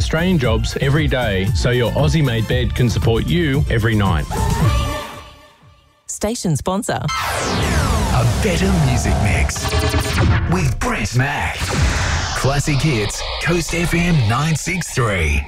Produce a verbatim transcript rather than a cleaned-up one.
Australian jobs every day so your Aussie-made bed can support you every night. Station sponsor. A better music mix with Brent Mack. Classic Hits, Coast F M nine six three.